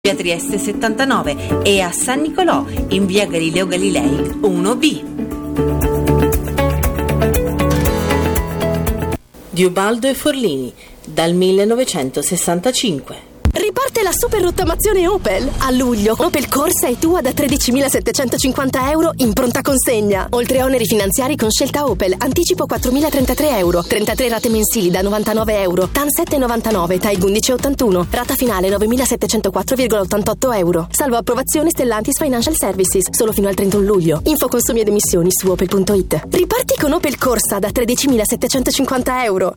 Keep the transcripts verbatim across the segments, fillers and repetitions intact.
via Trieste settantanove e a San Nicolò in via Galileo Galilei uno B. Di Ubaldo e Forlini, dal millenovecentosessantacinque. Riparte la super rottamazione Opel. A luglio Opel Corsa è tua da tredicimilasettecentocinquanta euro in pronta consegna. Oltre oneri finanziari con scelta Opel. Anticipo quattromilatrentatré euro. trentatré rate mensili da novantanove euro. T A N sette virgola novantanove, T A I undici virgola ottantuno. Rata finale novemilasettecentoquattro virgola ottantotto euro. Salvo approvazione Stellantis Financial Services. Solo fino al trentuno luglio. Info consumi ed emissioni su opel punto it. Riparti con Opel Corsa da tredicimilasettecentocinquanta euro.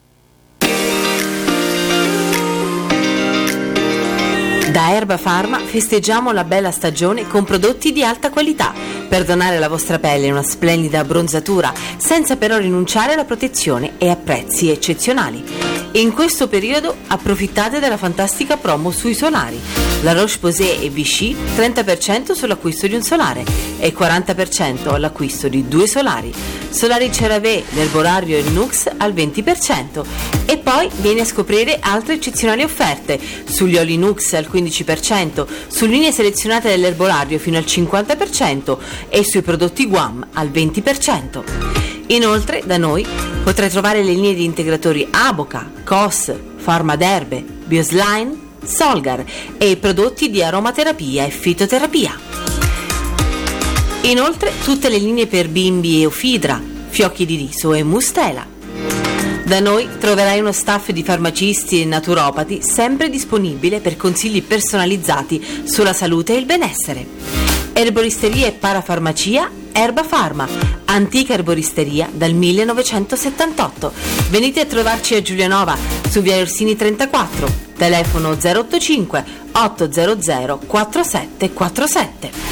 Da Erba Pharma festeggiamo la bella stagione con prodotti di alta qualità per donare alla vostra pelle una splendida abbronzatura senza però rinunciare alla protezione e a prezzi eccezionali. In questo periodo approfittate della fantastica promo sui solari. La Roche-Posay e Vichy trenta per cento sull'acquisto di un solare e quaranta per cento all'acquisto di due solari. Solari CeraVe, l'erbolario e il Nux al venti per cento. E poi vieni a scoprire altre eccezionali offerte sugli oli Nux al quindici per cento, su linee selezionate dell'erbolario fino al cinquanta per cento e sui prodotti Guam al venti per cento. Inoltre da noi potrai trovare le linee di integratori Aboca, C O S, Pharmaderbe, Bioslime, Solgar e i prodotti di aromaterapia e fitoterapia. Inoltre tutte le linee per bimbi Eufidra, fiocchi di riso e mustela. Da noi troverai uno staff di farmacisti e naturopati sempre disponibile per consigli personalizzati sulla salute e il benessere. Erboristeria e parafarmacia Erba Pharma, antica erboristeria dal millenovecentosettantotto. Venite a trovarci a Giulianova su via Orsini trentaquattro, telefono zero otto cinque otto zero zero quattro sette quattro sette.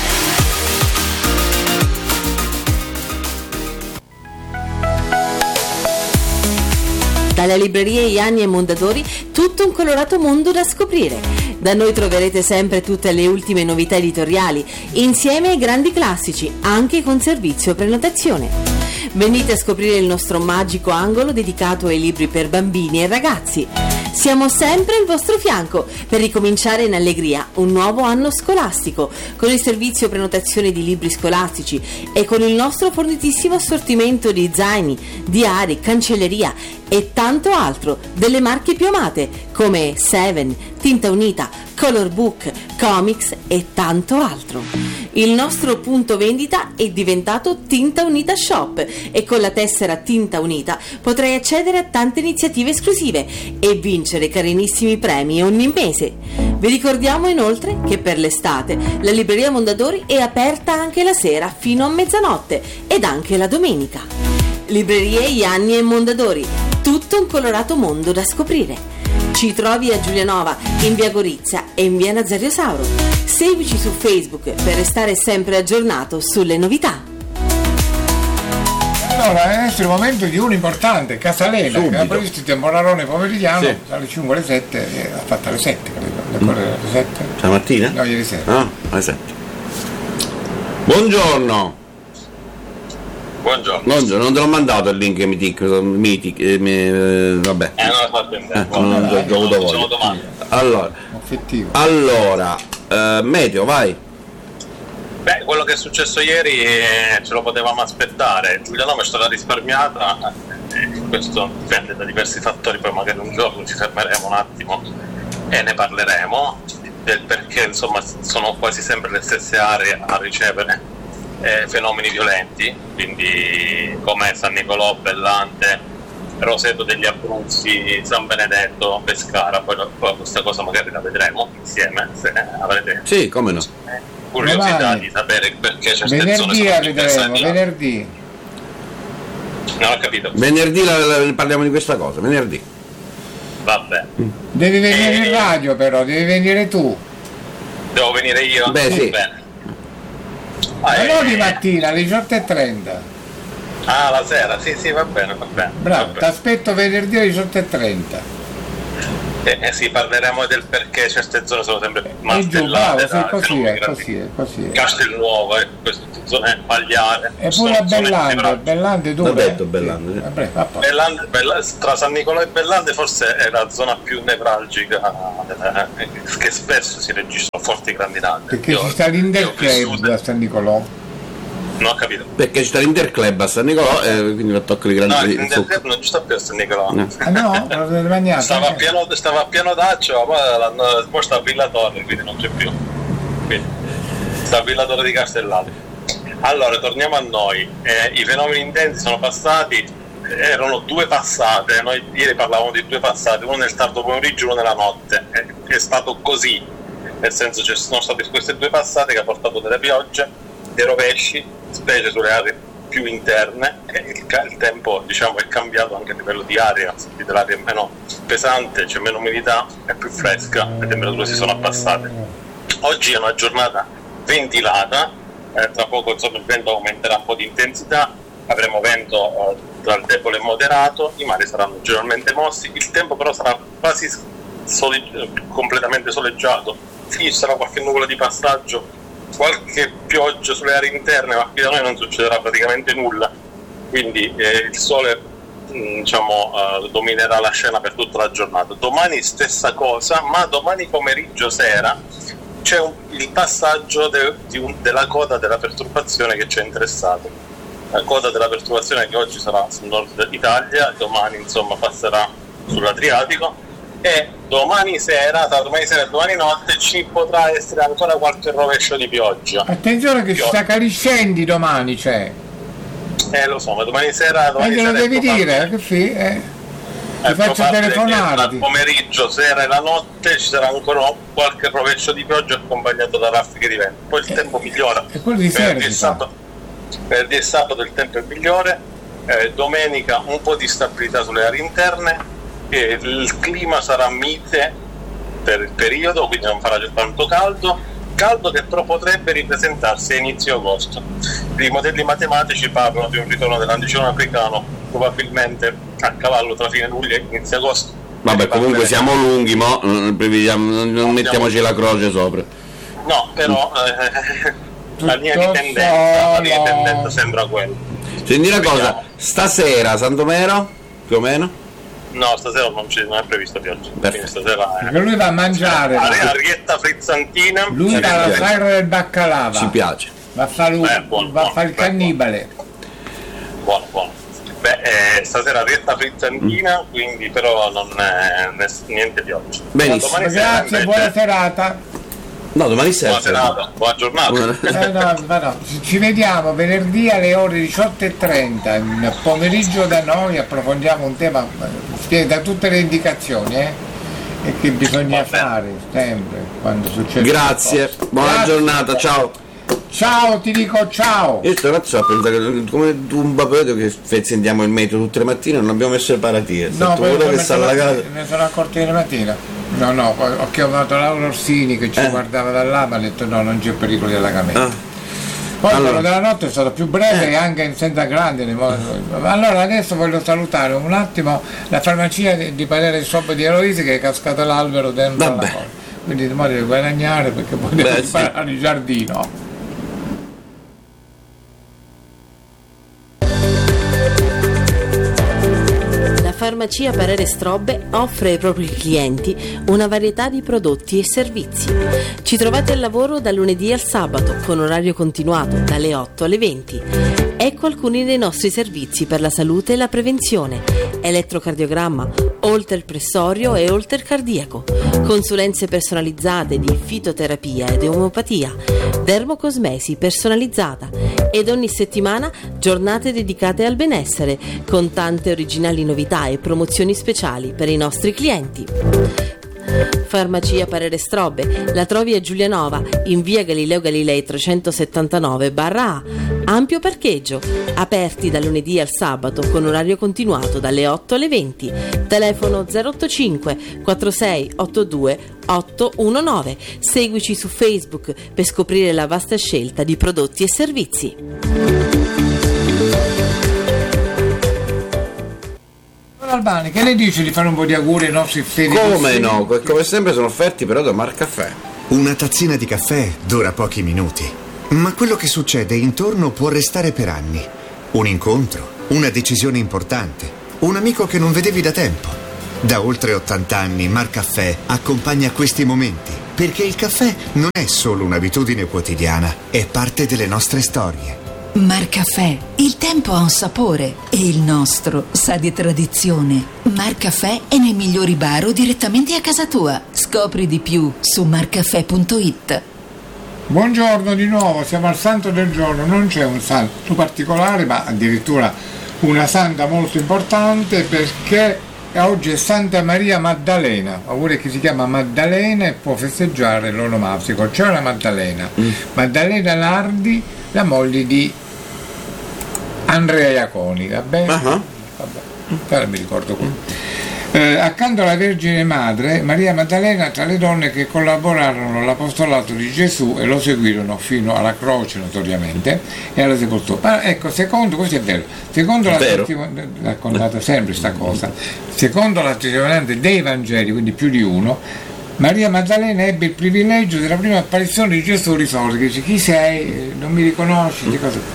Dalle librerie Ianni e Mondadori tutto un colorato mondo da scoprire. Da noi troverete sempre tutte le ultime novità editoriali, insieme ai grandi classici, anche con servizio prenotazione. Venite a scoprire il nostro magico angolo dedicato ai libri per bambini e ragazzi. Siamo sempre al vostro fianco per ricominciare in allegria un nuovo anno scolastico con il servizio prenotazione di libri scolastici e con il nostro fornitissimo assortimento di zaini, diari, cancelleria e tanto altro delle marche più amate come Seven, Tinta Unita, Color Book, Comics e tanto altro. Il nostro punto vendita è diventato Tinta Unita Shop e con la tessera Tinta Unita potrai accedere a tante iniziative esclusive e vincere carinissimi premi ogni mese. Vi ricordiamo inoltre che per l'estate la libreria Mondadori è aperta anche la sera fino a mezzanotte ed anche la domenica. Librerie Ianni e Mondadori, tutto un colorato mondo da scoprire. Ci trovi a Giulianova, in via Gorizia e in via Nazario Sauro. Seguici su Facebook per restare sempre aggiornato sulle novità. Allora, adesso è il momento di uno importante, Casalena, che ha previsto il temporalone pomeridiano, sì, dalle cinque alle sette, e ha fatto alle sette, credo. Le corre alle sette? Stamattina? No, ieri sera. Ah, alle sette. Buongiorno. Buongiorno. Buongiorno, non te l'ho mandato il link Mythic, Mythic eh, mi, eh, vabbè. Eh, non l'ho fatto in tempo. Eh, non ho avuto voglia. Allora, allora eh, Meteo, vai. Beh, quello che è successo ieri eh, ce lo potevamo aspettare. Giulianova è stata risparmiata, eh, questo dipende da diversi fattori, poi magari un giorno ci fermeremo un attimo e ne parleremo, del perché insomma sono quasi sempre le stesse aree a ricevere Eh, fenomeni violenti, quindi come San Nicolò, Bellante, Roseto degli Abruzzi, San Benedetto, Pescara. Poi, poi questa cosa magari la vedremo insieme se avrete sì, come no. eh, curiosità di sapere perché certe venerdì zone sono la vedremo, venerdì. Non ho capito. Venerdì la, la, parliamo di questa cosa, venerdì. Vabbè. Devi venire eh, in radio però, devi venire tu. Devo venire io? Beh, sì. Bene. Ma Ah, non eh, di mattina, alle diciotto e trenta. Ah, la sera, sì, sì, va bene, va bene. Bravo, ti aspetto venerdì alle diciotto e trenta. Eh, eh sì, parleremo del perché certe zone sono sempre Eh, giù, martellate bravo, sì, da così fenomeni è, grandi. così è, così è. Castelnuovo, eh, queste zone pagliare. E sono pure a zone Bellande, nevralgiche. Bellande dove? L'ho detto, Bellande, sì. Vabbè, va poi. Bellande, Bella- tra San Nicolò e Bellande forse è la zona più nevralgica, eh, che spesso si registrano forti grandinate. Perché Io- ci sta io ho l'Interclub vissuto- da San Nicolò. Non ho capito. Perché ci sta l'Interclub a San Nicolò e quindi va a toccare i grandi No, di il zucchero. non ci sta più a San Nicolò. No. Ah no? L'avete mangiato? Stava a piano, stava a piano d'accio, ma poi l'hanno posto a Villa Torre, quindi non c'è più. Quindi, sta a Villa Torre di Castellano. Allora, torniamo a noi. Eh, I fenomeni intensi sono passati, erano due passate, noi ieri parlavamo di due passate, uno nel tardo pomeriggio e uno nella notte. È, è stato così, nel senso ci sono state queste due passate che ha portato delle piogge, dei rovesci, specie sulle aree più interne, e il, il tempo diciamo è cambiato anche a livello di aria, sentite l'aria è meno pesante, c'è meno umidità, è più fresca, le temperature si sono abbassate. Oggi è una giornata ventilata, eh, tra poco insomma il vento aumenterà un po' di intensità, avremo vento eh, tra il debole e moderato, i mari saranno generalmente mossi, il tempo però sarà quasi sole- completamente soleggiato, sì, ci sarà qualche nuvola di passaggio, qualche pioggia sulle aree interne, ma qui da noi non succederà praticamente nulla, quindi eh, il sole mh, diciamo eh, dominerà la scena per tutta la giornata. Domani stessa cosa, ma domani pomeriggio sera c'è un, il passaggio de, di un, della coda della perturbazione che ci è interessato. La coda della perturbazione che oggi sarà sul nord Italia, domani insomma passerà sull'Adriatico, e domani sera, tra domani sera e domani notte ci potrà essere ancora qualche rovescio di pioggia. Attenzione che ci sta Caliscendi domani, c'è. Eh lo so, ma domani sera domani E glielo sera è devi probabile- dire, che fi, eh. è Ti faccio probabile telefonare. che Dal pomeriggio, sera e la notte ci sarà ancora qualche rovescio di pioggia accompagnato da raffiche di vento. Poi il tempo migliora. E quello di Venerdì sera e si fa. sabato, venerdì e sabato il tempo è migliore, eh, domenica un po' di stabilità sulle aree interne, e il clima sarà mite per il periodo, quindi non farà tanto caldo, caldo che però potrebbe ripresentarsi a inizio agosto. I modelli matematici parlano di un ritorno dell'anticiclone africano probabilmente a cavallo tra fine luglio e inizio agosto. Vabbè, comunque siamo lunghi, mo non, non, non mettiamoci la croce sopra. No, però eh, la linea di Tutto tendenza, la linea di solo. tendenza sembra quella. Senti una cosa, Vediamo. stasera Santomero, più o meno? No, stasera non, ci, non è prevista pioggia. Quindi stasera è Perché lui va a mangiare. arietta frizzantina. Lui Ci va alla piace. sagra del baccalà. Ci piace. Va a fare un- Eh, buono, va a buono, fare il beh, cannibale. Buono, buono. Beh, eh, stasera arietta frizzantina, quindi però non è ness- niente pioggia. Benissimo. Domani sera Grazie, invece- buona serata. No, domani sera. Buona serata, buona giornata. Eh, no, ma no, ci- ci vediamo venerdì alle ore diciotto e trenta, nel pomeriggio da noi approfondiamo un tema che da tutte le indicazioni, eh, e che bisogna Va bene. fare sempre quando succede. Grazie, qualcosa. buona Grazie. giornata, ciao. Ciao, ti dico ciao. Io sto ragazzo a pensare che come tu un papeto che fe- sentiamo il meteo tutte le mattine, non abbiamo messo le paratie. È stato poi quello poi che me sta sono- alla casa. Me ne sono accorto ieri mattina. No, no, poi ho chiamato Laura Orsini che ci Eh. guardava da là, ma ha detto no, non c'è pericolo di allagamento. Ah. Poi Allora. quello della notte è stato più breve Eh. e anche in senza grande. nei modi- Allora adesso voglio salutare un attimo la farmacia di di Padere Sopra di Eloisi che è cascato l'albero dentro Vabbè. la cosa. Quindi di modo di guadagnare perché poi Beh, devo sì. imparare il giardino. La farmacia Parere Strobbe offre ai propri clienti una varietà di prodotti e servizi. Ci trovate al lavoro dal lunedì al sabato con orario continuato dalle otto alle venti. Ecco alcuni dei nostri servizi per la salute e la prevenzione: elettrocardiogramma, holter pressorio e holter cardiaco, consulenze personalizzate di fitoterapia ed omeopatia, dermocosmesi personalizzata, ed ogni settimana giornate dedicate al benessere con tante originali novità e promozioni speciali per i nostri clienti. Farmacia Parere Strobbe la trovi a Giulianova in via Galileo Galilei trecentosettantanove barra A, ampio parcheggio, aperti dal lunedì al sabato con orario continuato dalle otto alle venti, telefono zero otto cinque quattro sei otto due otto uno nove. Seguici su Facebook per scoprire la vasta scelta di prodotti e servizi. Al Albani, che ne dice di fare un po' di auguri ai nostri fedeli? Come no? Come sempre sono offerti però da Marcaffè. Una tazzina di caffè dura pochi minuti, ma quello che succede intorno può restare per anni. Un incontro, una decisione importante, un amico che non vedevi da tempo. Da oltre ottanta anni Marcaffè accompagna questi momenti, perché il caffè non è solo un'abitudine quotidiana, è parte delle nostre storie. Marcaffè, il tempo ha un sapore e il nostro sa di tradizione. Marcaffè è nei migliori bar o direttamente a casa tua. Scopri di più su marcaffè punto it. Buongiorno di nuovo, siamo al santo del giorno, non c'è un santo particolare, ma addirittura una santa molto importante, perché oggi è Santa Maria Maddalena, oppure che si chiama Maddalena e può festeggiare l'onomastico. C'è una Maddalena, mm. Maddalena Lardi, la moglie di Andrea Iaconi, va bene? Uh-huh. Vabbè, però mi ricordo qui. Eh, accanto alla Vergine Madre, Maria Maddalena tra le donne che collaborarono all'apostolato di Gesù e lo seguirono fino alla croce, notoriamente, e alla sepoltura. Ma ecco, secondo, questo è vero, secondo la testimonianza, raccontata sempre sta cosa, secondo la testimonianza dei Vangeli, quindi più di uno, Maria Maddalena ebbe il privilegio della prima apparizione di Gesù risorto, che dice: chi sei? Non mi riconosci? Di cosa?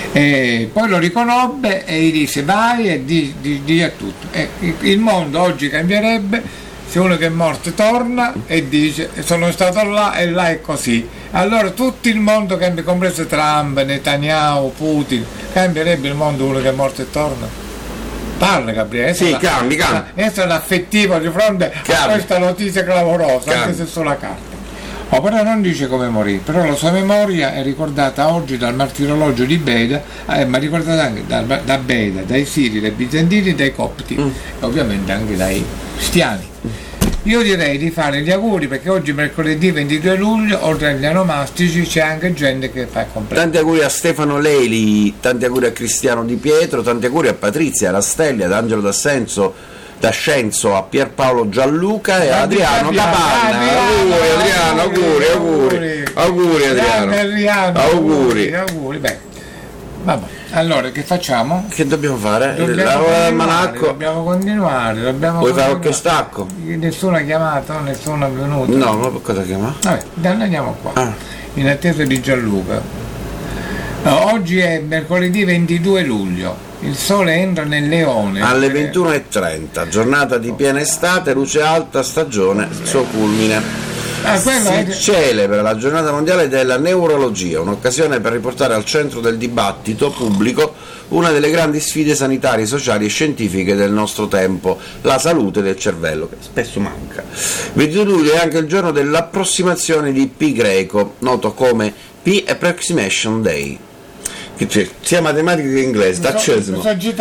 E poi lo riconobbe e gli disse: vai e di, di, di a tutto. E il mondo oggi cambierebbe se uno che è morto torna e dice: sono stato là e là è così. Allora tutto il mondo cambia, compreso Trump, Netanyahu, Putin. Cambierebbe il mondo uno che è morto e torna? Parla, Gabriele. Sì, la, cambi, cambi. Essere l'affettivo di fronte cambi. a questa notizia clamorosa, cambi. Anche se sulla carta. Oh, però non dice come morì, però la sua memoria è ricordata oggi dal martirologio di Beda, eh, ma ricordata anche da, da Beda, dai Siri, dai Bizantini, dai Copti, mm. e ovviamente anche dai Cristiani. Io direi di fare gli auguri, perché oggi mercoledì ventidue luglio, oltre agli onomastici, c'è anche gente che fa il compleanno. Tanti auguri a Stefano Leli, tanti auguri a Cristiano Di Pietro, tanti auguri a Patrizia, a Rastelli, ad Angelo D'Ascenso, D'Ascenso, a Pierpaolo Gianluca e a Adriano da Panna. Auguri Adriano, auguri, auguri, auguri Adriano, Adriano, auguri, auguri. Beh, vabbè. Allora che facciamo? Che dobbiamo fare? Dobbiamo continuare, dobbiamo continuare, dobbiamo Vuoi fare qualche stacco? Nessuno ha chiamato, nessuno è venuto. No, ma cosa chiama? Vabbè, andiamo qua. Ah. In attesa di Gianluca. No, oggi è mercoledì ventidue luglio. Il sole entra nel Leone alle ventuno e trenta, giornata di piena estate, luce alta, stagione, il suo culmine. Ah, si è... celebra la giornata mondiale della neurologia, un'occasione per riportare al centro del dibattito pubblico una delle grandi sfide sanitarie, sociali e scientifiche del nostro tempo, la salute del cervello, che spesso manca. ventidue luglio è anche il giorno dell'approssimazione di Pi greco, noto come Pi Approximation Day, che sia matematica che inglese, taccesimo,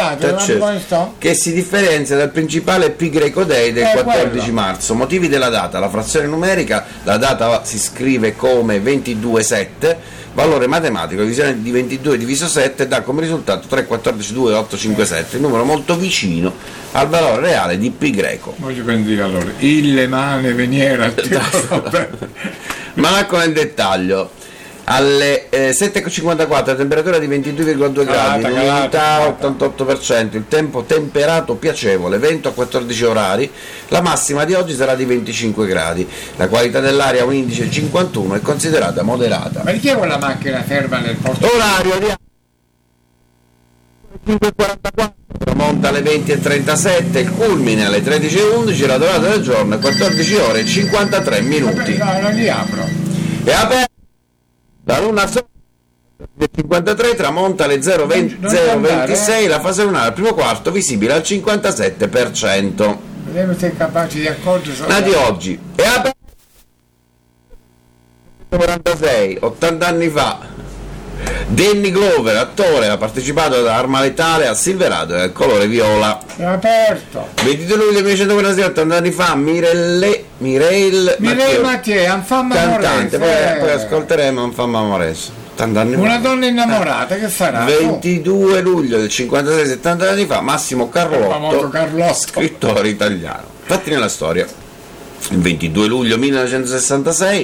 che si differenzia dal principale Pi Greco Day del quattordici marzo. Motivi della data: la frazione numerica, la data si scrive come ventidue sette, valore matematico, divisione di ventidue diviso sette dà come risultato tre, quattordici, due, otto, cinque, sette, il numero molto vicino al valore reale di Pi Greco. Voglio dire allora, il mane veniera ma con il dettaglio. Alle eh, sette e cinquantaquattro, temperatura di ventidue virgola due gradi, l'umidità ottantotto per cento, il tempo temperato piacevole, vento a quattordici orari, la massima di oggi sarà di venticinque gradi, la qualità dell'aria a un indice cinquantuno è considerata moderata. Ma di chi è quella macchina ferma nel posto? Orario di cinque e quarantaquattro, tramonta alle venti e trentasette, il culmine alle tredici e undici, la durata del giorno è quattordici ore e cinquantatré minuti. No, non li apro. È aperto. La luna sola cinquantatré, tramonta alle zero ventisei, la fase lunare al primo quarto visibile al cinquantasette per cento. Vediamo se è capace di accorgere. La di oggi è aperta quarantasei, ottanta anni fa. Danny Glover, attore, ha partecipato ad Arma Letale, a Silverado e al colore viola. È aperto. ventidue luglio millenovecentoquarantasei, ottanta anni fa, Mirelle Mireille Mireille Mathieu, Enfant cantante, poi, eh. poi ascolteremo Enfant Amores. Una fa. Donna innamorata, eh. che sarà? ventidue luglio del cinquantasei, settanta anni fa, Massimo Carlotto, scrittore italiano. Fatti nella storia. Il ventidue luglio millenovecentosessantasei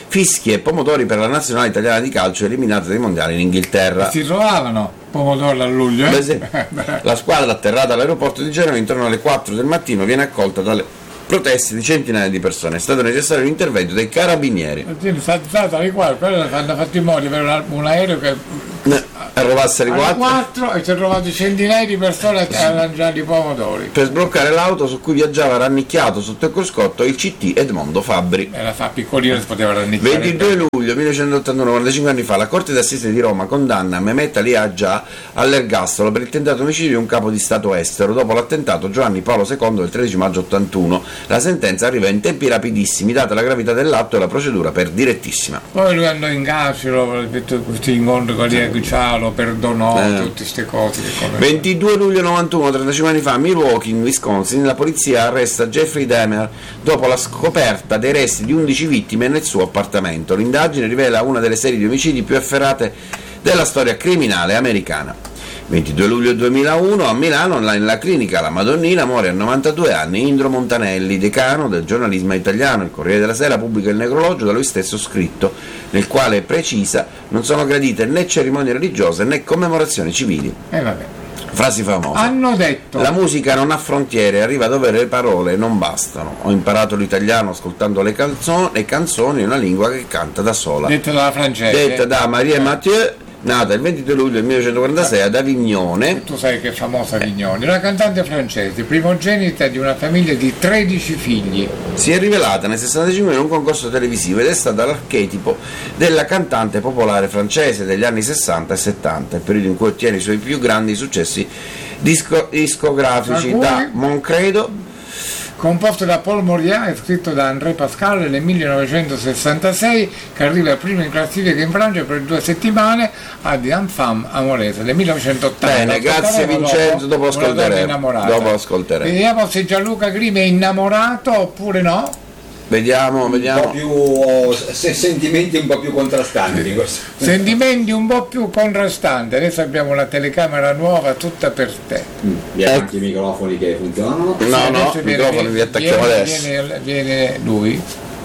fischi e pomodori per la nazionale italiana di calcio eliminata dai mondiali in Inghilterra. Si trovavano pomodori a luglio, eh? Beh, sì. La squadra atterrata all'aeroporto di Genova intorno alle quattro del mattino viene accolta dalle proteste di centinaia di persone. È stato necessario l'intervento dei carabinieri. Saltati qua, quello hanno fatto i modi per un, un aereo che arrivasse alle quattro. quattro e ci hanno trovato centinaia di persone a lanciare i pomodori Per sbloccare l'auto su cui viaggiava rannicchiato sotto il cruscotto il C T Edmondo Fabbri. E la fa piccolina, si poteva rannicchiare. ventidue luglio millenovecentottantuno, quarantacinque anni fa, la Corte d'Assise di Roma condanna Mehmet Ali Agca all'ergastolo per il tentato omicidio di un capo di Stato estero dopo l'attentato Giovanni Paolo secondo del tredici maggio ottantuno. La sentenza arriva in tempi rapidissimi, data la gravità dell'atto e la procedura per direttissima. Poi lui andò in carcere, questi incontri con gli Cialo, perdonò, Eh. tutte queste cose. ventidue luglio novantuno, trentacinque anni fa, a Milwaukee, in Wisconsin, la polizia arresta Jeffrey Dahmer dopo la scoperta dei resti di undici vittime nel suo appartamento. L'indagine rivela una delle serie di omicidi più efferate della storia criminale americana. ventidue luglio duemilauno, a Milano, nella clinica La Madonnina, muore a novantadue anni Indro Montanelli, decano del giornalismo italiano. Il Corriere della Sera pubblica il necrologio da lui stesso scritto, nel quale precisa: non sono gradite né cerimonie religiose né commemorazioni civili. E vabbè. Frasi famose. Hanno detto: la musica non ha frontiere, arriva dove le parole non bastano. Ho imparato l'italiano ascoltando le, canzoni, le canzoni, una lingua che canta da sola. Detta dalla francese. Detta da Marie Mathieu, nata il ventidue luglio millenovecentoquarantasei ad Avignone. Tu sai che è famosa Avignone, una cantante francese, primogenita di una famiglia di tredici figli. Si è rivelata nel sessantacinque in un concorso televisivo ed è stata l'archetipo della cantante popolare francese degli anni sessanta e settanta, il periodo in cui ottiene i suoi più grandi successi disco- discografici. Alcuni? Da Mon Credo, Composto da Paul Moriat e scritto da André Pascal nel millenovecentosessantasei, che arriva primo in classifica in Francia per due settimane, a The Enfant Amorese del millenovecentottanta. Bene, grazie Vincenzo, dopo Una donna ascolteremo. innamorata. Dopo ascolteremo. Vediamo se Gianluca Grimi è innamorato oppure no. Vediamo, Un po' vediamo. più oh, se- sentimenti un po' più contrastanti di questo. Sentimenti un po' più contrastanti. Adesso abbiamo una telecamera nuova tutta per te. Mm, Abbiamo anche i microfoni che funzionano. No, no, Adesso il viene- microfono li attacchiamo viene, adesso. Viene, viene lui.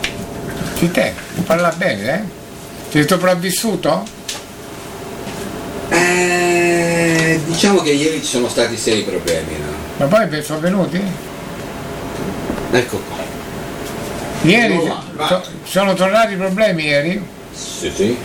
Sì, te, parla bene, eh? Sei sopravvissuto? Eh, diciamo che ieri ci sono stati sei problemi, no? Ma poi sono venuti? Ecco qua. Ieri No, va. so- sono tornati i problemi ieri? Sì, sì.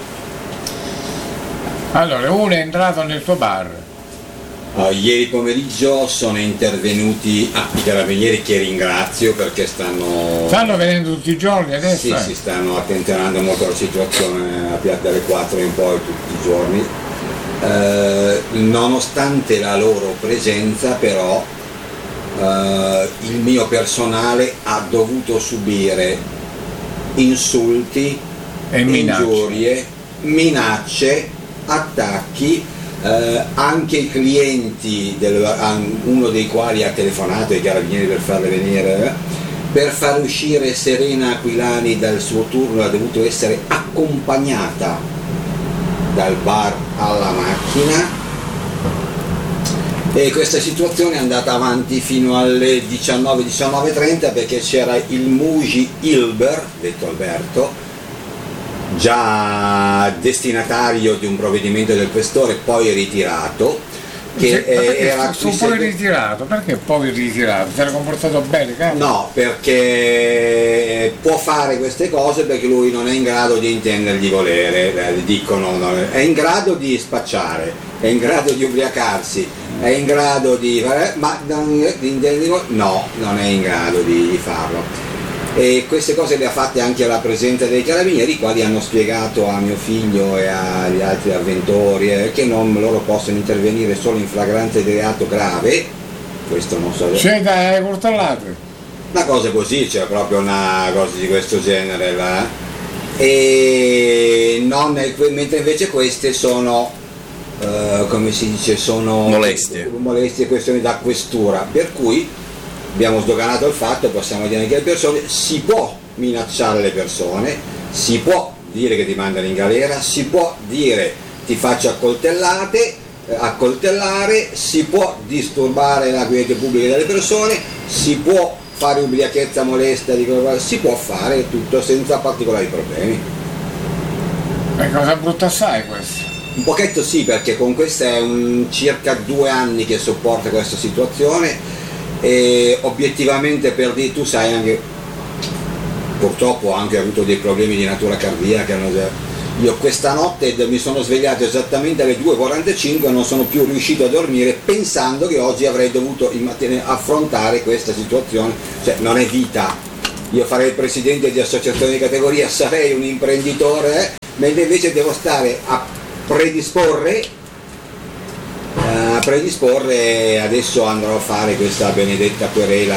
Allora, uno è entrato nel tuo bar. Uh, ieri pomeriggio sono intervenuti ah, i carabinieri, che ringrazio perché stanno Stanno venendo tutti i giorni adesso? sì, eh? si stanno attenzionando molto la situazione a Piazza delle quattro in poi tutti i giorni. Eh, nonostante la loro presenza però eh, il mio personale ha dovuto subire insulti, E minacce. ingiurie, minacce, attacchi. Eh, anche i clienti, del, uno dei quali ha telefonato ai carabinieri per farle venire, per far uscire Serena Aquilani dal suo turno ha dovuto essere accompagnata dal bar alla macchina, e questa situazione è andata avanti fino alle diciannove diciannove e trenta perché c'era il Muji Ilber, detto Alberto, già destinatario di un provvedimento del questore poi ritirato, che Sì, ma perché era fu qui poi serve- ritirato? Perché poi ritirato? Si era comportato bene, cazzo? No, perché può fare queste cose perché lui non è in grado di intendergli volere, eh, dicono, no, è in grado di spacciare, è in grado di ubriacarsi, è in grado di fare, ma non, di intendergli vo- no, non è in grado di, di farlo. E queste cose le ha fatte anche alla presenza dei carabinieri, i quali hanno spiegato a mio figlio e agli altri avventori eh, che non loro possono intervenire solo in flagranza di reato grave, questo non so. C'è da controllato. Una cosa così, c'è proprio una cosa di questo genere là. E non, mentre invece queste sono, eh, come si dice, sono Molestie. molestie, questioni da questura, per cui abbiamo sdoganato il fatto, possiamo dire anche alle persone, si può minacciare le persone, si può dire che ti mandano in galera, si può dire ti faccio accoltellate, eh, accoltellare, si può disturbare la quiete pubblica delle persone, si può fare ubriachezza molesta, di quello che- si può fare tutto senza particolari problemi. È cosa brutta assai questa. Un pochetto sì, perché con questa è un circa due anni che sopporta questa situazione e obiettivamente per dire, tu sai anche, purtroppo ho anche avuto dei problemi di natura cardiaca. Io questa notte mi sono svegliato esattamente alle due e quarantacinque e non sono più riuscito a dormire pensando che oggi avrei dovuto affrontare questa situazione. Cioè non è vita, io farei il presidente di associazione di categoria, sarei un imprenditore, eh, mentre invece devo stare a predisporre a predisporre adesso andrò a fare questa benedetta querela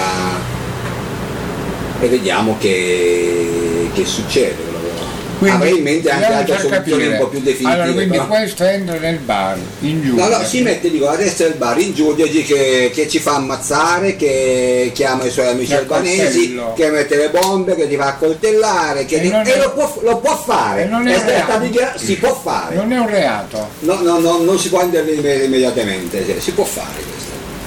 e vediamo che, che succede. Quindi, avrei in mente anche altre soluzioni capire. un po' più definitive. Allora, quindi però... questo entra nel bar in Giulia. No, no, si mette, dico, adesso è il bar in Giulia che, che ci fa ammazzare, che chiama i suoi amici albanesi, che mette le bombe, che ti fa accoltellare, che e, ti... è... e lo, può, lo può fare. E non è Aspetta, un dica... si può fare. Non è un reato. No, no, no, non si può intervenire immediatamente, si può fare questo.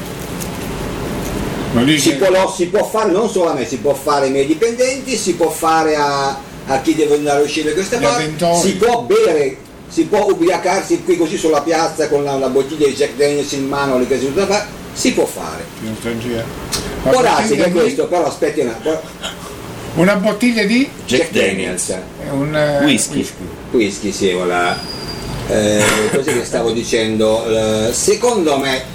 Dice... Si, può, si può fare non solo a me, si può fare ai miei dipendenti, si può fare a, a chi deve andare a uscire questa parte, si può bere, si può ubriacarsi qui così sulla piazza con la, la bottiglia di Jack Daniels in mano, le cose da fare, si può fare. Può darsi che questo, però aspetti un attimo. Una bottiglia di Jack Daniels, un whisky. whisky, whisky sì, la, eh, così che stavo dicendo, eh, secondo me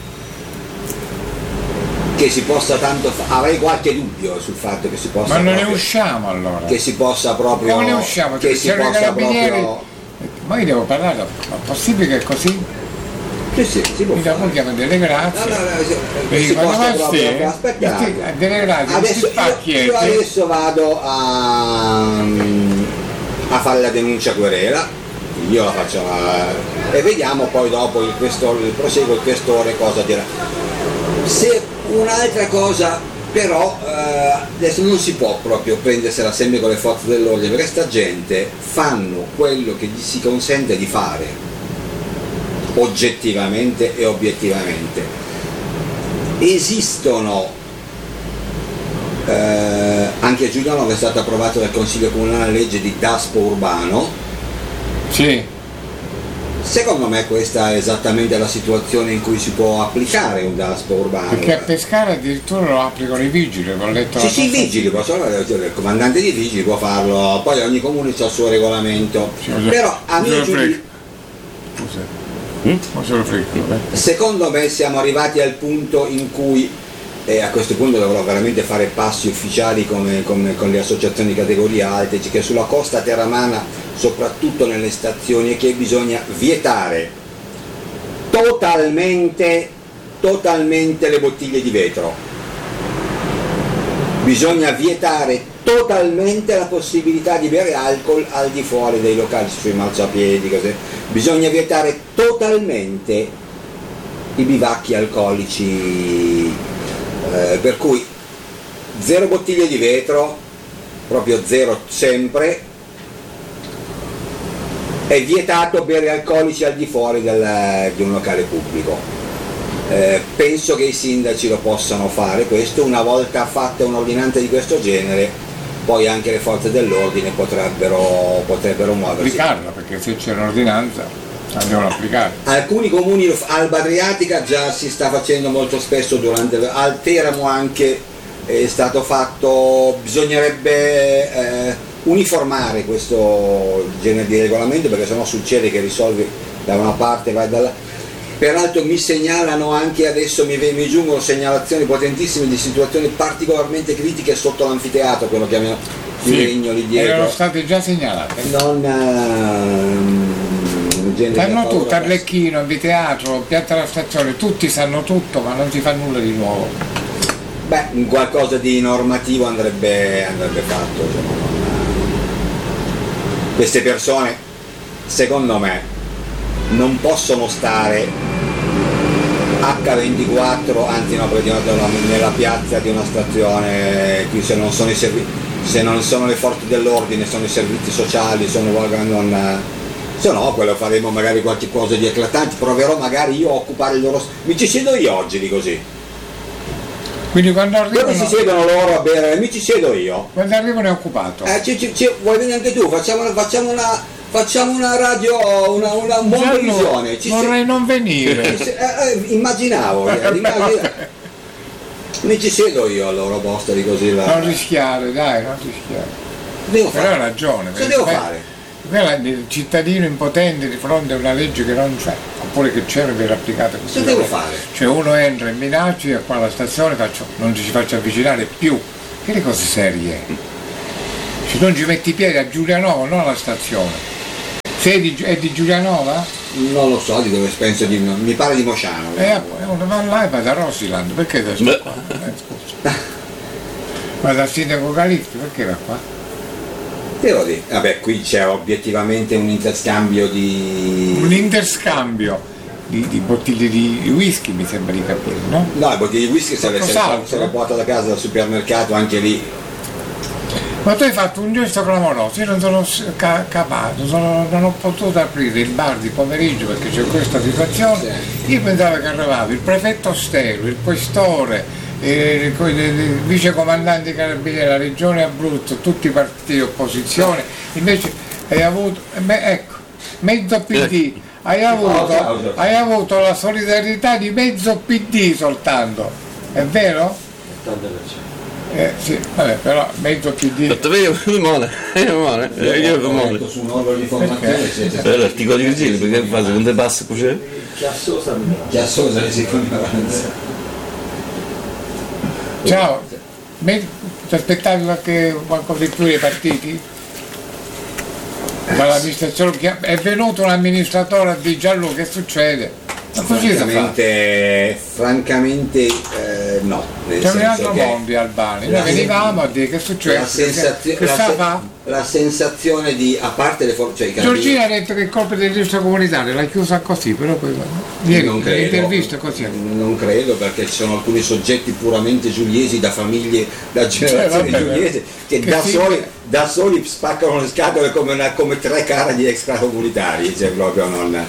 che si possa tanto fa- avrei qualche dubbio sul fatto che si possa, ma non proprio, ne usciamo allora, che si possa proprio, come ne usciamo? che si possa proprio, ma io devo parlare, ma è possibile che è così? Sì, sì, si può mi fare. chiamano delle grazie, no, no, no, si, e si quando possa va proprio ste, aspettare. delle grazie, Adesso, io, io adesso vado a, a fare la denuncia querela, io la faccio a, e vediamo poi dopo il questore, il proseguo il questore cosa dirà. Se un'altra cosa però eh, adesso non si può proprio prendersela sempre con le forze dell'ordine, perché sta gente fanno quello che gli si consente di fare oggettivamente e obiettivamente. Esistono eh, anche a Giuliano è stata approvata dal Consiglio Comunale la legge di Daspo urbano. Sì. Secondo me questa è esattamente la situazione in cui si può applicare un Daspo urbano. Perché a Pescara addirittura lo applicano i vigili, ho letto. Sì, sì, i vigili, possono, il comandante dei vigili può farlo, poi ogni comune ha il suo regolamento. Sì, però a mio giudizio, mm? secondo me siamo arrivati al punto in cui, e a questo punto dovrò veramente fare passi ufficiali come, come con le associazioni di categoria alte, che sulla costa terramana, soprattutto nelle stazioni, è che bisogna vietare totalmente, totalmente le bottiglie di vetro. Bisogna vietare totalmente la possibilità di bere alcol al di fuori dei locali, sui marciapiedi, così. Bisogna vietare totalmente i bivacchi alcolici, eh, per cui zero bottiglie di vetro, proprio zero sempre. È vietato bere alcolici al di fuori del, di un locale pubblico. Eh, penso che i sindaci lo possano fare questo, una volta fatta un'ordinanza di questo genere, poi anche le forze dell'ordine potrebbero, potrebbero muoversi. Applicarla, perché se c'è un'ordinanza la devono applicare. Alcuni comuni, Alba Adriatica già si sta facendo molto spesso, durante al Teramo anche è stato fatto, bisognerebbe eh, uniformare questo genere di regolamento, perché sennò succede che risolvi da una parte e vai dall'altra. Peraltro mi segnalano anche adesso, mi, mi giungono segnalazioni potentissime di situazioni particolarmente critiche sotto l'anfiteatro, quello che chiamiamo sì, il legno lì dietro. Erano state già segnalate. Non uh, sanno tutto, Arlecchino, anfiteatro, piazza della stazione, tutti sanno tutto, ma non si fa nulla di nuovo. Beh, qualcosa di normativo andrebbe, andrebbe fatto. Cioè, non, queste persone, secondo me, non possono stare acca ventiquattro, anzi no, nella piazza di una stazione, qui se non sono i servizi, se non sono le forze dell'ordine, sono i servizi sociali, sono non, se no quello faremo magari qualche cosa di eclatante, proverò magari io a occupare il loro, mi ci siedo io oggi di così. Quindi quando arrivano... Dove si siedono loro a bere, mi ci siedo io. Quando arrivano è occupato. Eh, ci, ci, ci, vuoi venire anche tu, facciamo, facciamo una... facciamo una radio, una, una un buona visione. Ci vorrei se... non venire. Se... Eh, eh, immaginavo, immaginavo. Mi ci siedo io al loro posto di così. La... Non rischiare, dai, non rischiare. Devo Però fare. hai ragione. Cosa devo fare? Il cittadino impotente di fronte a una legge che non c'è, oppure che c'è e viene applicata così. Cosa devo fare? Cioè uno entra in minacci e qua alla stazione faccio, non ci si faccia avvicinare più. Che le cose serie? Se non ci metti i piedi a Giulianova, non alla stazione. Sei di, è di Giulianova? Non lo so, di dove penso di no. Mi pare di Mosciano. Eh, uno va là e va da Rosiland, perché da qua? Eh, scusa. Va dal sindaco Califti, perché va qua? Devo dire, vabbè, qui c'è obiettivamente un interscambio di... Un interscambio di, di bottiglie di whisky, mi sembra di capire, no? No, le bottiglie di whisky se le, se, le, se le porta da casa dal supermercato, anche lì. Ma tu hai fatto un gesto clamoroso, io non sono ca- capace, sono, non ho potuto aprire il bar di pomeriggio perché c'è questa situazione. Sì. Io pensavo che arrivava il prefetto Stelo, il questore, Eh, il vice comandante carabinieri della regione Abruzzo, tutti i partiti di opposizione, invece hai avuto, beh, ecco, mezzo P D, hai avuto, hai avuto la solidarietà di mezzo P D soltanto, è vero? ottanta per cento. Eh sì, vabbè, però mezzo P D. Io io su un organo di formazione l'articolo di Virgilio, perché fa secondo passo così? Chiassosa, chiassosa di seconda avanza. Ciao, ti aspettavi qualche qualcosa di più dei partiti? Dall'amministrazione è venuto un amministratore di Gianluca, che succede? Ma così francamente, francamente eh, no. C'è un altro mondo Albani, noi venivamo a dire che succede. La, sensazio- che la, sa se- fa? la sensazione di, a parte le forze, cioè, Giorgina ha detto che è colpa del registro comunitario, l'ha chiusa così, però poi ieri l'intervista così. Non credo, perché ci sono alcuni soggetti puramente giuliesi, da famiglie, da generazioni cioè, giuliesi, che, che da, soli, da soli spaccano le scatole come, una, come tre cara di extracomunitari, cioè proprio non,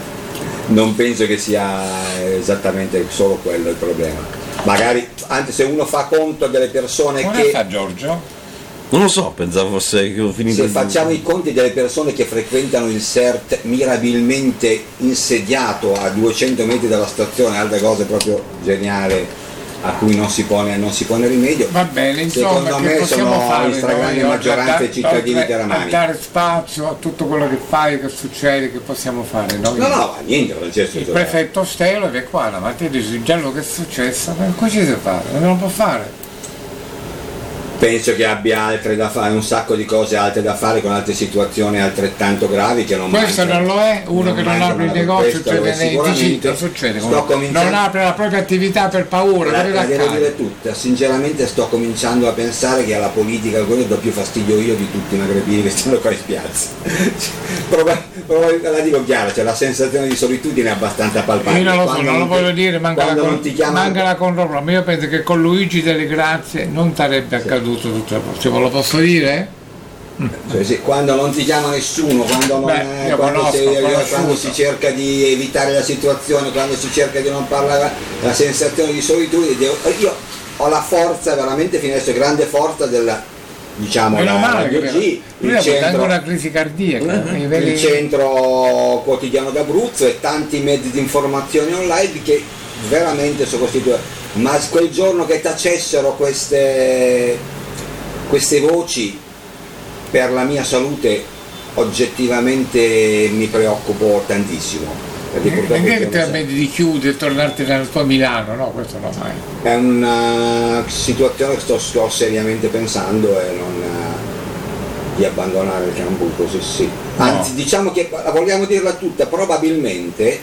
non penso che sia esattamente solo quello il problema. Magari, anche se uno fa conto delle persone come che... sta Giorgio? Non lo so, pensavo fosse che ho finito. Se facciamo i conti delle persone che frequentano il S E R T mirabilmente insediato a duecento metri dalla stazione, altre cose proprio geniale a cui non si pone, non si pone rimedio. Va bene, insomma, secondo che me possiamo sono fare la stragrande noi, maggioranza dei cittadini teramani. Dare spazio a tutto quello che fai, che succede, che possiamo fare noi. No, no, niente, Francesco. Il prefetto Stelo è qua, la mattina dice già quello che è successo, ma cosa ci si fa? Non lo può fare. Penso che abbia altre da fare, un sacco di cose altre da fare con altre situazioni altrettanto gravi che non questo mancano. non lo è, uno non che non apre il negozio, cioè nei succede, non apre la propria attività per paura, la, la devo dire tutta, sinceramente sto cominciando a pensare che alla politica quello do più fastidio io di tutti i magrebini che stanno qua in spiazza. Proba, proba, la dico chiara, cioè la sensazione di solitudine è abbastanza palpabile. Io non lo so, non lo voglio dire, manca la, con, chiamano... manca la controllo, ma io penso che con Luigi delle Grazie non sarebbe accaduto. Sì. Tutto il prossimo, lo posso dire? Cioè, sì, quando non ti chiama nessuno, quando, non, Beh, io quando, conosco, si, quando si cerca di evitare la situazione, quando si cerca di non parlare, la sensazione di solitudine, io ho la forza, veramente fino adesso, grande forza della, diciamo, la Radio G, il centro, una crisi cardiaca, il vedi... centro quotidiano d'Abruzzo e tanti mezzi di informazione online che veramente sono costituiti, ma quel giorno che tacessero queste queste voci, per la mia salute oggettivamente mi preoccupo tantissimo. Perché ti ammetti di chiudere e tornartene al tuo Milano? No, questo non mai. È una situazione che sto, sto seriamente pensando e non di abbandonare il campo così sì. Anzi, no. Diciamo che vogliamo dirla tutta, probabilmente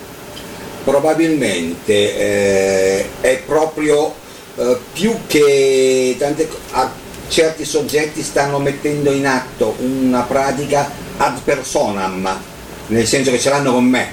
probabilmente eh, è proprio eh, più che tante a, certi soggetti stanno mettendo in atto una pratica ad personam, nel senso che ce l'hanno con me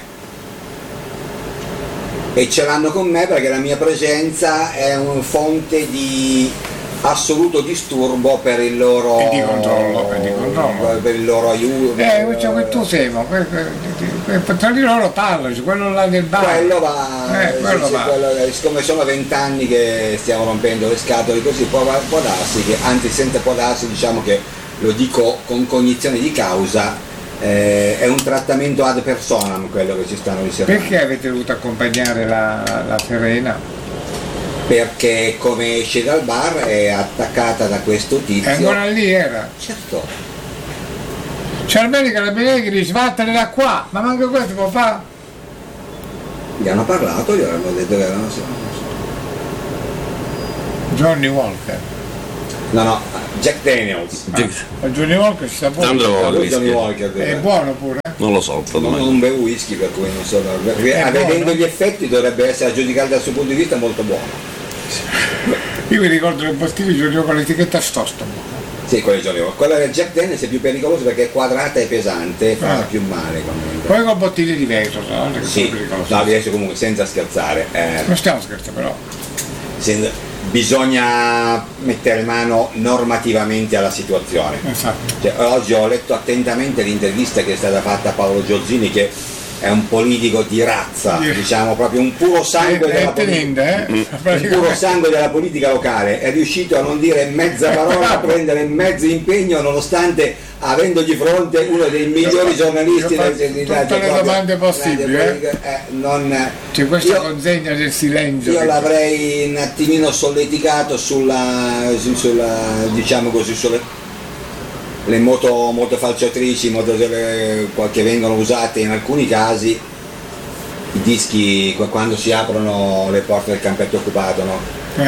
e ce l'hanno con me perché la mia presenza è una fonte di assoluto disturbo per il loro e di controllo, e di controllo. Per il loro aiuto. Eh, cioè, tu sei, ma tra di loro parlano, quello là del bar. Quello va, eh, quello sì, va. Quello, siccome sono vent'anni che stiamo rompendo le scatole così, può, può darsi che, anzi senza può darsi, diciamo che lo dico con cognizione di causa, eh, è un trattamento ad personam quello che ci stanno riservando. Perché avete dovuto accompagnare la, la Serena? Perché come esce dal bar è attaccata da questo tizio. E ancora lì era? Certo. C'è almeno i carabinieri che dice vattene da qua, ma manco questo può fare? Gli hanno parlato, gli hanno detto che erano. Johnny Walker. No, no, Jack Daniels. Ah, Johnny Walker ci sta buono. Johnny Walker È buono pure. Non lo so, non, non beve whisky, per cui non so. Avendo gli effetti dovrebbe essere giudicato dal suo punto di vista molto buono. Io mi ricordo le bottiglie di Johnny con l'etichetta Stosto. Sì, quella di Johnny Walker. Quella del Jack Daniels è più pericolosa perché è quadrata e pesante, fa ah. più male comunque. Poi con bottiglie di vetro, no? Sì, no, adesso comunque senza scherzare. Eh, non stiamo scherzando però. Senza, bisogna mettere mano normativamente alla situazione. Esatto. Cioè, oggi ho letto attentamente l'intervista che è stata fatta a Paolo Giorgini, che è un politico di razza, yeah. diciamo proprio un puro sangue è, della è tenente, politica, eh? un puro sangue della politica locale, è riuscito a non dire mezza parola, a prendere mezzo impegno nonostante avendo di fronte uno dei migliori giornalisti dell'Italia. Tutte le domande possibili, eh? Eh, non, c'è questa io, consegna del silenzio. Io l'avrei un attimino solleticato sulla, sulla diciamo così, sulle le moto, moto falciatrici, moto che vengono usate in alcuni casi, i dischi quando si aprono le porte del campetto occupato, no?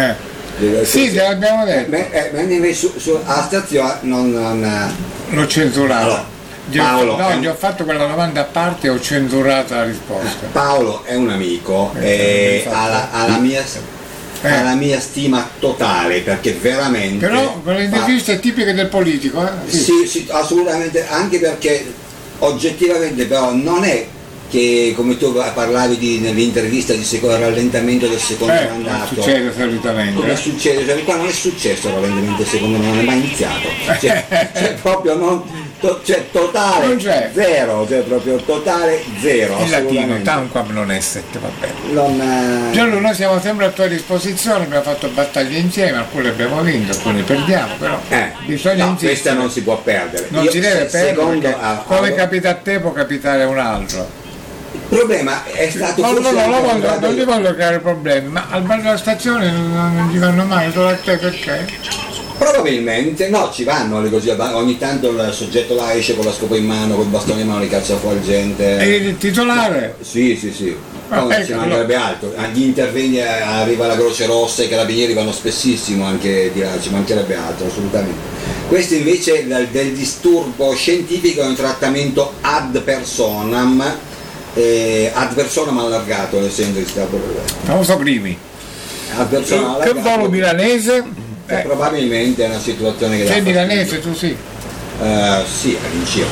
Eh. Sì, te l'abbiamo detto. Eh, eh, su, su, alla stazione non, non l'ho censurato. No, Paolo, no, gli ho fatto quella domanda a parte e ho censurato la risposta. Paolo è un amico e ha la, ha la mia Eh. alla mia stima totale, perché veramente però quelle interviste fa... tipiche del politico, eh? sì. Sì, sì, assolutamente, anche perché oggettivamente però non è che, come tu parlavi di, nell'intervista di secondo, rallentamento del secondo eh, mandato, succede solitamente, come eh? succede, cioè, qua non è successo il rallentamento del secondo, non è mai iniziato, cioè, cioè proprio non, to, cioè totale non c'è. zero, cioè proprio totale zero. In latino tanquam non esset, va bene. Non, Gianlu, noi siamo sempre a tua disposizione, abbiamo fatto battaglie insieme, alcune abbiamo vinto, alcune perdiamo, però eh, bisogna no, insistere. Questa non si può perdere. Non Io, si deve se, perdere, secondo, a, come a, capita a te può capitare a un altro. Il problema è stato no, forse no, no, no, voglio, non ti voglio creare problemi, ma al bar della stazione non, non ci vanno mai, solo a te perché? Probabilmente no, ci vanno le così, ogni tanto il soggetto là esce con la scopa in mano, col bastone in mano, li caccia fuori gente. E il titolare? No, sì, sì, sì. Ah, no, ecco, ci mancherebbe no. altro. Agli interventi arriva la Croce Rossa, i carabinieri vanno spessissimo anche di là, ci mancherebbe altro, assolutamente. Questo invece del, del disturbo scientifico è un trattamento ad personam. Eh, ad personam allargato, nel senso che sta proprio famoso Crimi ad personam allargato, che volo milanese eh, probabilmente è una situazione che sei milanese tu sì uh, sì all'incirca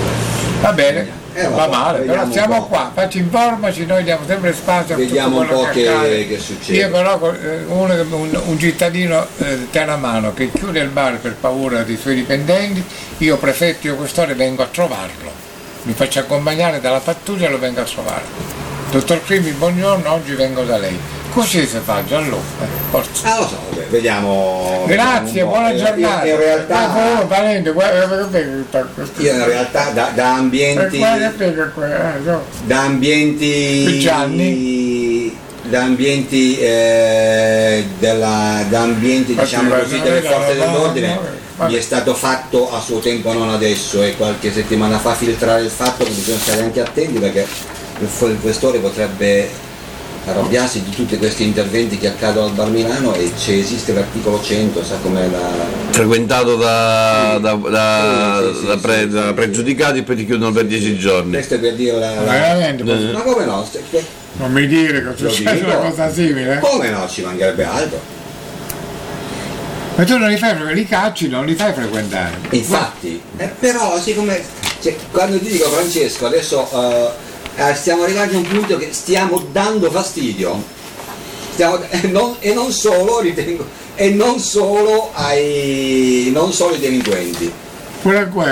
va bene eh, va male però siamo qua facci informaci noi diamo sempre spazio a vediamo tutto un po' che, che, che succede. Io però uno, un, un cittadino eh, terra mano che chiude il bar per paura dei suoi dipendenti, io prefetto io quest'ora vengo a trovarlo, mi faccio accompagnare dalla pattuglia e lo vengo a trovare. Dottor Crimi, buongiorno, oggi vengo da lei. Così si fa, Gianlu. Eh, forza. Ah, lo so, vabbè, vediamo. Grazie, vediamo buona giornata. Io in realtà, eh, parente, io in realtà da, da ambienti. Da ambienti. Gianni. Da ambienti eh, della, da ambienti diciamo così delle forze dell'ordine. Mi è stato fatto a suo tempo, non adesso, e qualche settimana fa, filtrare il fatto che bisogna stare anche attenti perché il questore potrebbe arrabbiarsi di tutti questi interventi che accadono al Bar Milano, e c'è, esiste l'articolo cento, sa com'è la... frequentato da, sì. da, da, sì, sì, da, pre, sì, da sì, pregiudicati, e poi ti chiudono per dieci giorni. Questo è per dire la... la... Veramente, eh. Ma come no? Non mi dire che succede una cosa simile. Come no? Ci mancherebbe altro. Ma tu non li fai, li cacci, non li fai frequentare. Infatti, eh, però siccome, cioè, quando ti dico Francesco, adesso uh, eh, stiamo arrivati a un punto che stiamo dando fastidio, stiamo, e, non, e non solo, ritengo, e non solo ai, non solo ai delinquenti. Pure qua.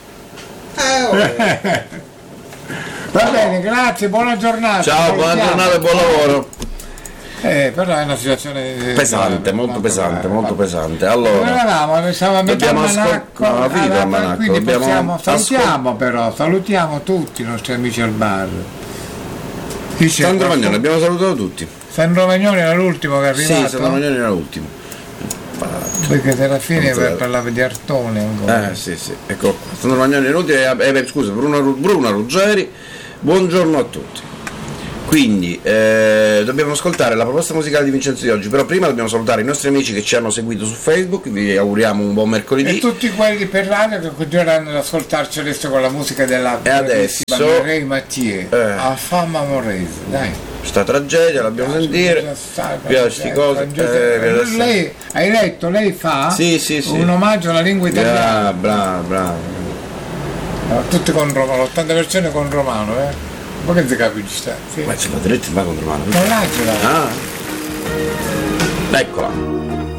Eh, Va no. bene, grazie, buona giornata. Ciao, buona giornata e buon lavoro. Eh, però è una situazione pesante, molto pesante, molto pesante. Allora, eravamo, siamo a metà almanacco, ascol- no, finito l'almanacco, quindi dobbiamo possiamo, salutiamo ascol- però, salutiamo tutti i nostri amici al bar. Sandro Magnoni, abbiamo salutato tutti. Sandro Magnoni era l'ultimo che è arrivato? Sì, Sandro Magnoni era l'ultimo. Perché Serafini per parlare di Artone ancora. Eh sì sì, ecco qua. Sandro Magnoni è l'ultimo, eh, eh, scusa, Bruna, Bruna Ruggeri, buongiorno a tutti. Quindi eh, dobbiamo ascoltare la proposta musicale di Vincenzo di oggi, però prima dobbiamo salutare i nostri amici che ci hanno seguito su Facebook, vi auguriamo un buon mercoledì. E tutti quelli per radio che continueranno ad ascoltarci adesso con la musica della e adesso Mireille Mathieu, eh. a Fama Morese, dai. Sta tragedia, l'abbiamo sentire. Via sti cose. Eh, lei, hai letto, lei fa sì, sì, sì. un omaggio alla lingua italiana. Bravo, bravo. No, tutti con Romano, l'ottanta per cento con Romano, eh. Ma che si capisce? Sì. Ma ce l'ha detto, ma con Romano. Non l'ha ce l'ha. Ah. Eccola.